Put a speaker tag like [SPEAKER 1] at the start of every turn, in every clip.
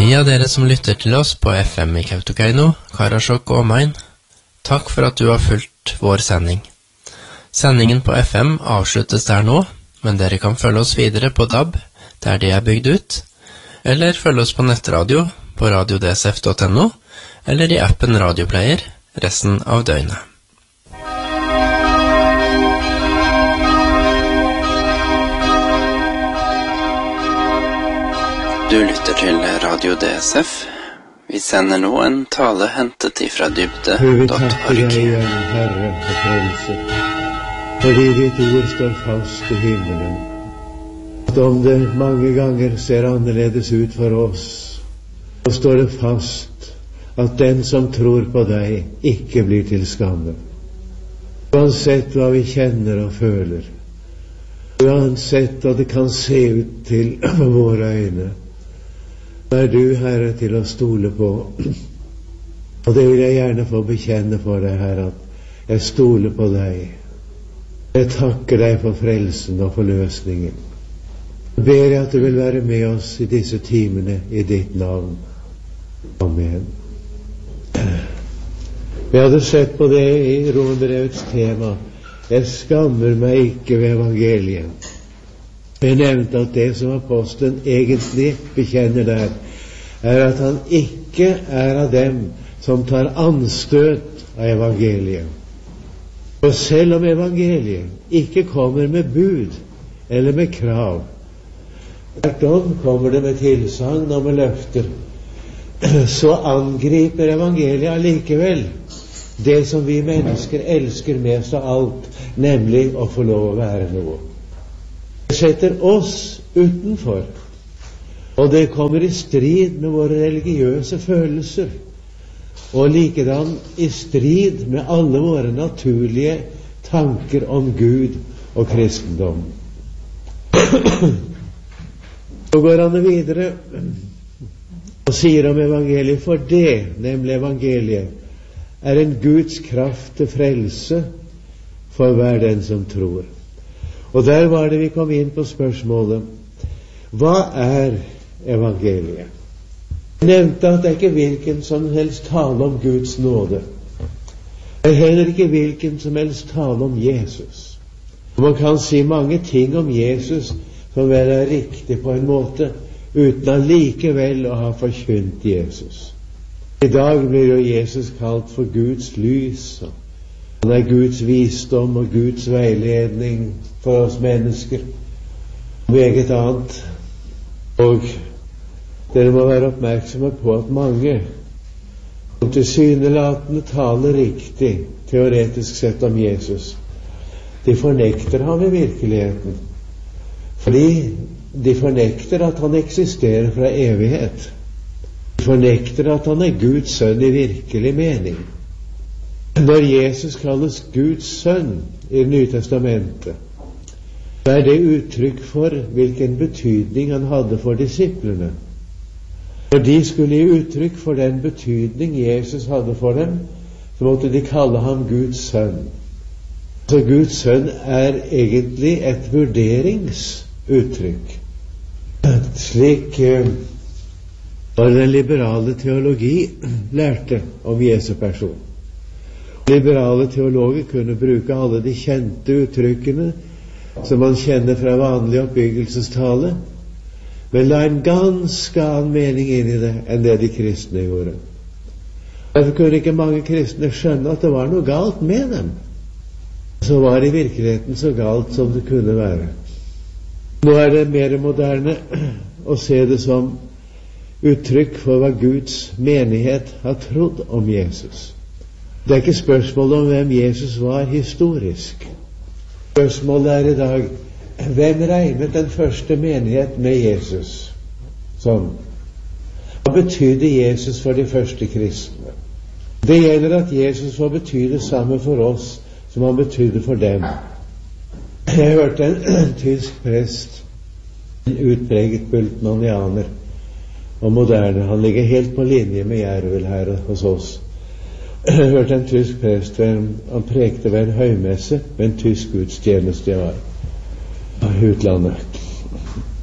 [SPEAKER 1] De av dere som lytter til oss på FM i Kautokeino, Karasjok og omegn, takk for at du har fulgt vår sending. Sendingen på FM avsluttes der nå, men dere kan følge oss videre på DAB, der de er bygd ut, eller følge oss på nettradio på radiodsf.no, eller i appen Radioplayer resten av døgnet. Du lytter til Radio DSF. Vi sender nå en tale hentet ifra dybde.org.
[SPEAKER 2] Vi takker deg igjen, Herre, for frelse, fordi ditt ord står fast i himmelen. At om det mange ganger ser annerledes ut for oss, så står det fast at den som tror på deg ikke blir til skamme. Uansett hva vi kjenner og føler, uansett hva det kan se ut til for våre øyne, er du, Herre, til å stole på. Og det vil jeg gjerne få bekjenne for deg, Herre, at jeg stoler på deg. Jeg takker deg for frelsen og forløsningen. Jeg ber at du vil være med oss i disse timene i ditt navn. Amen. Vi hadde sett på det i Romerbrevets tema. Jeg skammer meg ikke ved evangeliet. Jeg nevnte at det som apostelen egentlig bekjenner der, er at han ikke er av dem som tar anstøt av evangeliet. For selv om evangeliet ikke kommer med bud eller med krav, tværtom kommer det med tilsagn og med løfter, så angriper evangeliet allikevel det som vi mennesker elsker mest av alt, nemlig å få lov å være noe. Det setter oss utenfor, og det kommer i strid med våre religiøse følelser, og likedan i strid med alle våre naturlige tanker om Gud og kristendom. Så går han videre og sier om evangeliet, for det, nemlig evangeliet, er en Guds kraft til frelse for hver den som tror. Og der var det vi kom inn på spørsmålet: hva er evangeliet? Jeg nevnte at det er ikke hvilken som helst tale om Guds nåde. Det er heller ikke hvilken som helst tale om Jesus. Og man kan si mange ting om Jesus som vel er riktig på en måte, uten allikevel å ha forkynt Jesus. I dag blir jo Jesus kalt for Guds lys, og han er Guds visdom og Guds veiledning for oss mennesker, og meget annet. Og dere må være oppmerksomme på at mange som tilsynelatende taler riktig, teoretisk sett, om Jesus, de fornekter ham i virkeligheten, fordi de fornekter at han eksisterer fra evighet. De fornekter at han er Guds sønn i virkelig mening. Når Jesus kalles Guds sønn i Nye Testamentet, så er det uttrykk for hvilken betydning han hadde for disiplene. Når de skulle gi uttrykk for den betydning Jesus hadde for dem, så måtte de kalle ham Guds sønn. Så Guds sønn er egentlig et vurderingsuttrykk. Slik var den liberale teologi lærte om Jesu person. Liberale teologer kunne bruke alle de kjente uttrykkene som man kjenner fra vanlig oppbyggelsestale, men la en ganske annen mening inn i det enn det de kristne gjorde. Derfor kunne ikke mange kristne skjønne at det var noe galt med dem, så var i virkeligheten så galt som det kunne være. Nå er det mer moderne å se det som uttrykk for hva Guds menighet har trodd om Jesus. Det er ikke spørsmål om hvem Jesus var historisk. Spørsmålet er i dag: hvem regnet den første menighet med Jesus som? Hva betydde Jesus for de første kristne? Det gjelder at Jesus får bety det samme for oss som han betydde for dem. Jeg hørte en tysk prest, en utpreget bultmannianer og moderne. Han ligger helt på linje med Jervel her hos oss. Jeg hørte en tysk prest, han prekte ved en høymesse ved en tysk gudstjeneste jeg var i utlandet.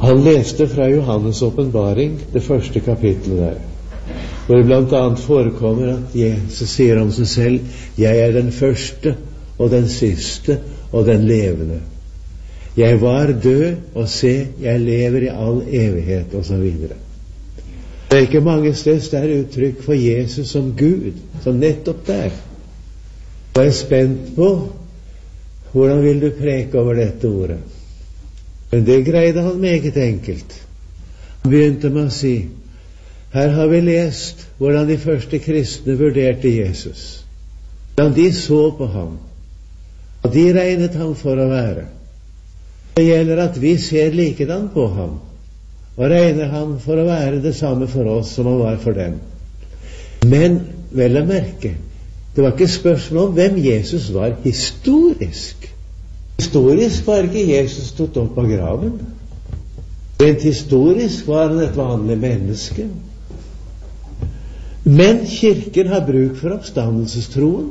[SPEAKER 2] Han leste fra Johannes åpenbaring, det første kapittelet der, hvor det blant annet forekommer at Jesus sier om seg selv: jeg er den første og den siste og den levende. Jeg var død, og se, jeg lever i all evighet, og så videre. Det er ikke mange steder det er uttrykk for Jesus som Gud, som nettopp der. Og jeg er spent på hvordan vil du preke over dette ordet. Men det greide han meget enkelt. Han begynte med å si: her har vi lest hvordan de første kristne vurderte Jesus, hvordan de så på ham, og de regnet ham for å være. Det gjelder at vi ser likedan på ham, og regner ham for å være det samme for oss som han var for dem. Men vel å merke, det var ikke spørsmål om hvem Jesus var historisk. Historisk var ikke Jesus stått opp av graven. Rent historisk var han et vanlig menneske. Men kirken har bruk for oppstandelsestroen.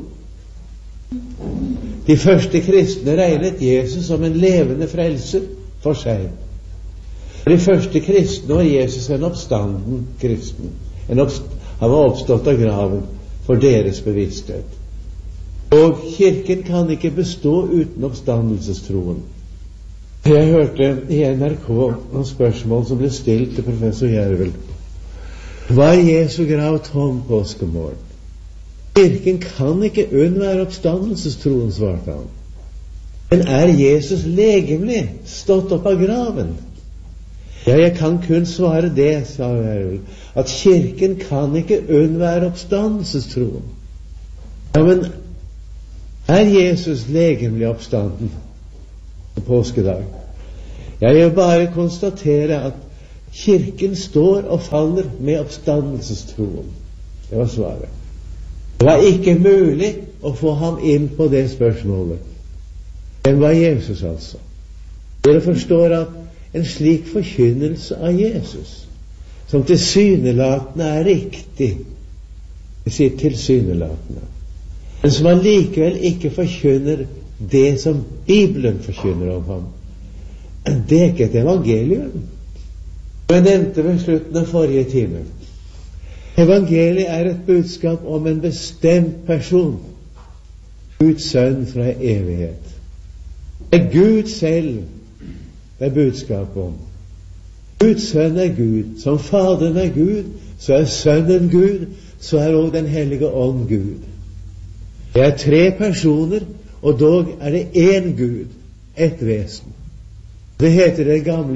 [SPEAKER 2] De første kristne regnet Jesus som en levende frelser for seg. For de første kristne var Jesus en oppstanden kristen. Han var oppstått av graven for deres bevissthet. Og kirken kan ikke bestå uten oppstandelsestroen. Jeg hørte i NRK noen spørsmål som ble stilt til professor Jervel. Var Jesu grav tom påskemorgen? Kirken kan ikke unnvære oppstandelsestroen, svarte han. Men er Jesus legemlig stått opp av graven? Ja, jeg kan kun svare det, sa Jervel, at kirken kan ikke unnvære oppstandelsestroen. Ja, men er Jesus legemlig oppstanden på påskedag? Jeg vil bare konstatere at kirken står og faller med oppstandelsestroen. Det var svaret. Det var ikke mulig å få ham inn på det spørsmålet. Hvem var Jesus, altså? Dere forstår at en slik forkynnelse av Jesus, som tilsynelatende er riktig, jeg sier tilsynelatende, men som allikevel ikke forkynner det som Bibelen forkynner om ham, det er ikke et evangelium. Jeg nevnte ved slutten av forrige time. Evangeliet er et budskap om en bestemt person, Guds sønn fra evighet. Det er Gud selv det er budskap om. Guds sønn er Gud. Som Faderen er Gud, så er Sønnen Gud, så er også Den hellige ånd Gud. Det er tre personer, og dog er det én Gud, ett vesen. Det heter det gamle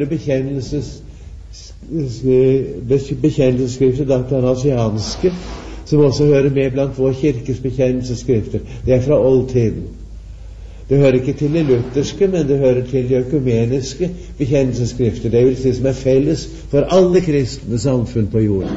[SPEAKER 2] bekjennelsesskriftet, det athanasianske, som også hører med blant vår kirkes bekjennelsesskrifter. Det er fra oldtiden. Det hører ikke til de lutherske, men det hører til de økumeniske bekjennelsesskrifter. Det vil si som er felles for alle kristne samfunn på jorden.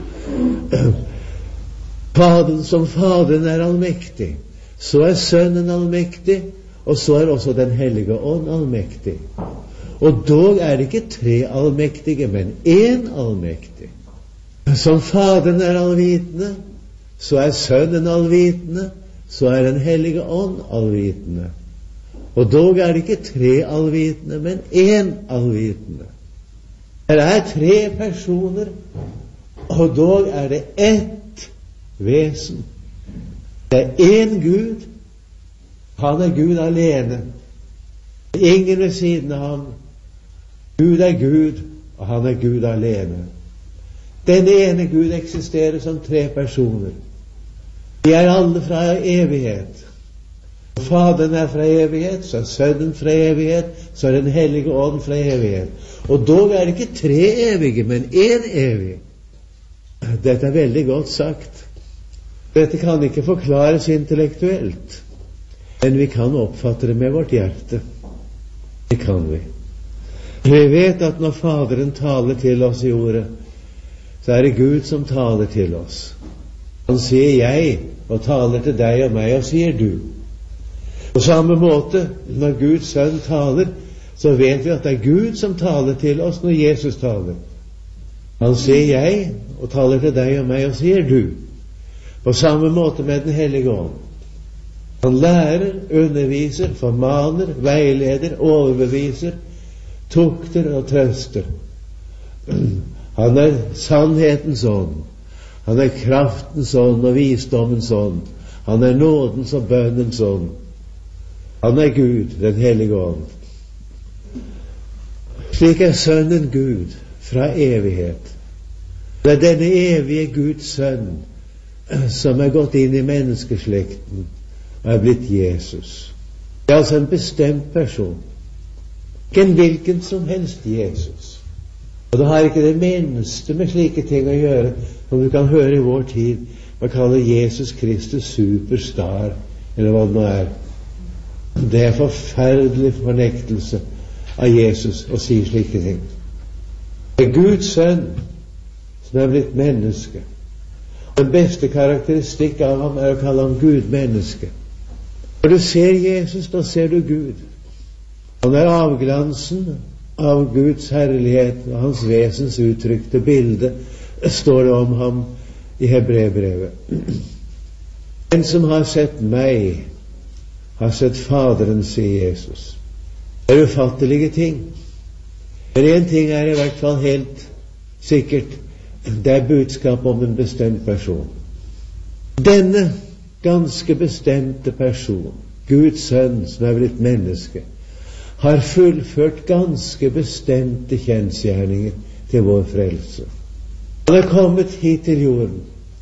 [SPEAKER 2] Som Faderen er allmektig, så er Sønnen allmektig, og så er også Den hellige ånd allmektig. Og dog er det ikke tre allmektige, men én allmektig. Som Faderen er allvitende, så er Sønnen allvitende, så er Den hellige ånd allvitende. Og dog er det ikke tre allvitende, men én allvitende. Det er tre personer, og dog er det ett vesen. Det er én Gud. Han er Gud alene. Ingen ved siden av ham. Gud er Gud, og han er Gud alene. Den ene Gud eksisterer som tre personer. De er alle fra evighet. Faderen er fra evighet, så er Sønnen fra evighet, så er Den hellige ånd fra evighet. Og dog er det ikke tre evige, men én evig. Dette er veldig godt sagt. Dette kan ikke forklares intellektuelt, men vi kan oppfatte det med vårt hjerte. Det kan vi. Vi vet at når Faderen taler til oss i ordet, så er det Gud som taler til oss. Han sier jeg, og taler til deg og meg, og sier du. På samme måte, når Guds sønn taler, så vet vi at det er Gud som taler til oss når Jesus taler. Han sier jeg, og taler til deg og meg, og sier du. På samme måte med Den hellige ånd. Han lærer, underviser, formaner, veileder, overbeviser, tukter og trøster. Han er sannhetens ånd. Han er kraftens ånd og visdommens ånd. Han er nådens og bønnens ånd. Han er Gud, den hellige ånd. Slik er Sønnen Gud fra evighet. Det er denne evige Guds sønn som er gått inn i menneskeslekten og er blitt Jesus. Det er altså en bestemt person. Ikke en hvilken som helst Jesus. Og det har ikke det minste med slike ting å gjøre som du kan høre i vår tid. Man kaller Jesus Kristus superstar, eller hva det nå er. Det er forferdelig fornektelse av Jesus å si slike ting. Det er Guds sønn som er blitt menneske. Den beste karakteristikk av ham er å kalle ham Gud-menneske. Når du ser Jesus, da ser du Gud. Han er avglansen av Guds herlighet og hans vesens uttrykte bilde, står det om ham i Hebreerbrevet. Den som har sett meg, har sett Faderen, sier Jesus. Det er ufattelige ting. Men en ting er i hvert fall helt sikkert. Det er budskap om en bestemt person. Denne ganske bestemte person, Guds sønn som er blitt menneske, har fullført ganske bestemte kjensgjerninger til vår frelse. Han er kommet hit til jorden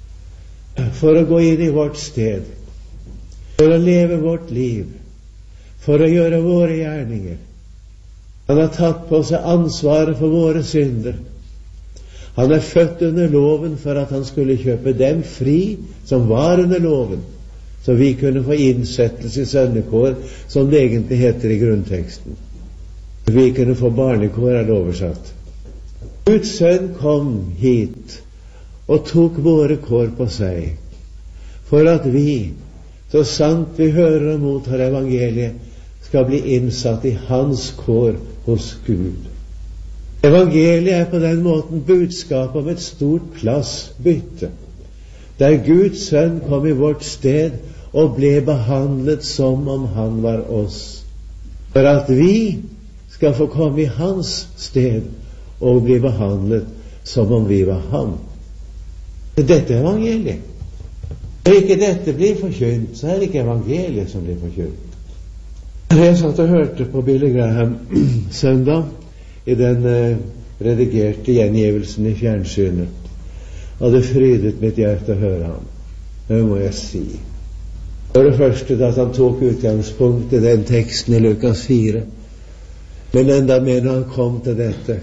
[SPEAKER 2] for å gå inn i vårt sted, for å leve vårt liv, for å gjøre våre gjerninger. Han har tatt på seg ansvaret for våre synder. Han er født under loven for at han skulle kjøpe dem fri som var under loven, så vi kunne få innsettelse i sønnekår, som det egentlig heter i grunnteksten. Vi kunne få barnekår, er det oversatt. Guds sønn kom hit og tok våre kår på seg, for at vi, så sant vi hører og mottar evangeliet, skal bli innsatt i hans kår hos Gud. Evangeliet er på den måten budskap om et stort plassbytte, der Guds sønn kom i vårt sted og ble behandlet som om han var oss, for at vi skal få komme i hans sted og bli behandlet som om vi var ham. Dette er evangeliet. Når ikke dette blir forkynt, så er det ikke evangeliet som blir forkynt. Jeg satt og hørte på Billy Graham søndag i den redigerte gjengivelsen i fjernsynet, og det frydet mitt hjerte å høre ham. Det må jeg si. For det første at han tok utgangspunkt i den teksten i Lukas 4, men enda mer når han kom til dette,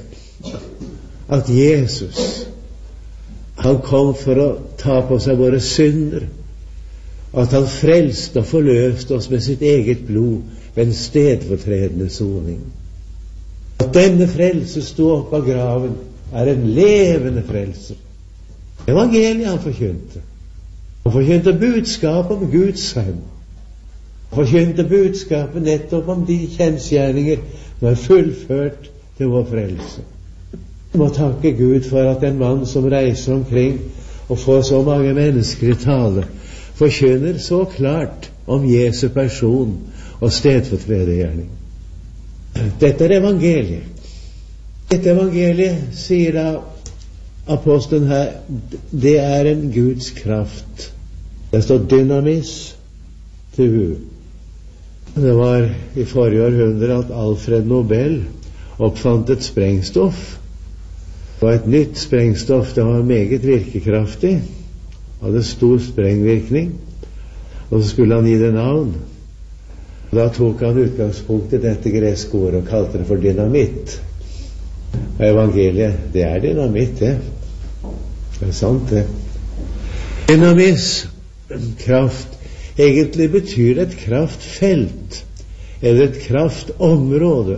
[SPEAKER 2] at Jesus, han kom for å ta på seg våre synder, at han frelste og forløste oss med sitt eget blod ved en stedfortredende soning. At denne frelse sto opp av graven, er en levende frelse. Evangeliet han forkynte. Han forkynte budskapet om Guds sønn. Han forkynte budskapet nettopp om de kjensgjerninger som er fullført til vår frelse. Vi må takke Gud for at en mann som reiser omkring og får så mange mennesker i tale, forkynner så klart om Jesu person og stedfortredergjerning. Dette er evangeliet. Dette evangeliet, sier da apostelen her, det er en Guds kraft. Det står dynamis til hu. Det var i forrige århundre at Alfred Nobel oppfant et sprengstoff. Det var et nytt sprengstoff. Det var meget virkekraftig, hadde stor sprengvirkning, og så skulle han gi det navn. Da tok han utgangspunkt i dette greske ordet og kalte det for dynamitt. Og evangeliet, det er dynamitt, det. Det er sant, det. Dynamis, kraft, egentlig betyr et kraftfelt, eller et kraftområde.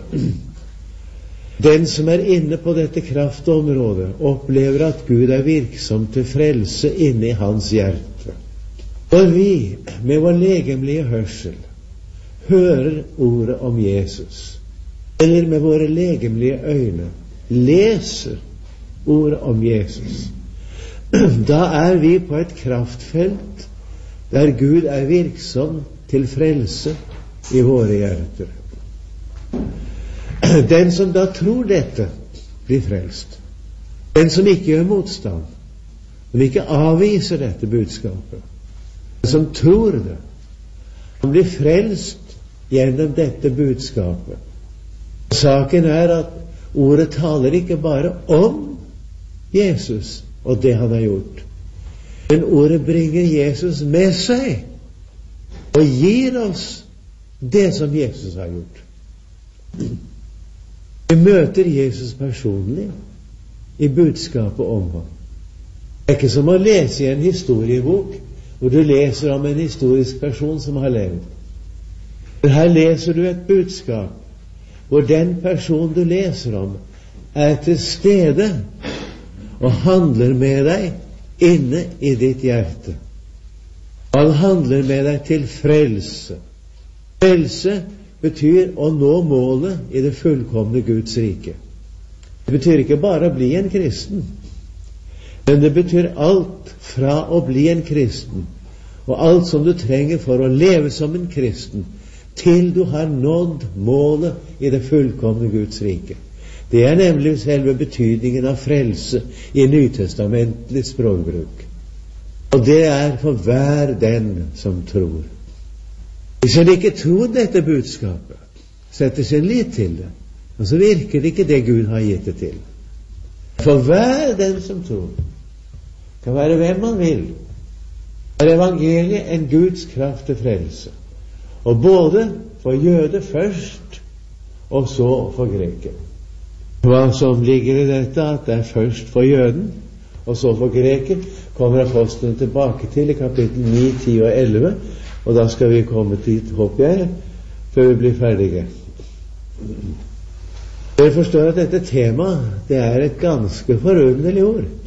[SPEAKER 2] Den som er inne på dette kraftområdet, opplever at Gud er virksom til frelse inne i hans hjerte. For vi, med vår legemlige hørsel, hører ordet om Jesus, eller med våre legemlige øyne leser ordet om Jesus, da er vi på et kraftfelt der Gud er virksom til frelse i våre hjerter. Den som da tror dette, blir frelst. Den som ikke gjør motstand, som ikke avviser dette budskapet, den som tror det, han blir frelst gjennom dette budskapet. Saken er at ordet taler ikke bare om Jesus og det han har gjort, men ordet bringer Jesus med seg og gir oss det som Jesus har gjort. Vi møter Jesus personlig i budskapet om ham. Det er ikke som å lese i en historiebok hvor du leser om en historisk person som har levd. Men her leser du et budskap hvor den person du leser om er til stede og handler med deg inne i ditt hjerte. Han handler med deg til frelse. Frelse betyr å nå målet i det fullkomne Guds rike. Det betyr ikke bare å bli en kristen, men det betyr alt fra å bli en kristen og alt som du trenger for å leve som en kristen, til du har nådd målet i det fullkomne Guds rike. Det er nemlig selve betydningen av frelse i nytestamentlig språkbruk. Og det er for hver den som tror. Hvis en ikke tror dette budskapet, setter sin lit til det, og så virker det ikke det Gud har gitt det til. For hver den som tror, kan være hvem man vil, er evangeliet en Guds kraft til frelse. Og både for jøde først, og så for greken. Hva som ligger i dette, at det er først for jøden, og så for greken, kommer apostelen tilbake til i kapittel 9, 10 og 11, og da skal vi komme dit, håper jeg, før vi blir ferdige. Dere forstår at dette temaet, det er et ganske forunderlig ord.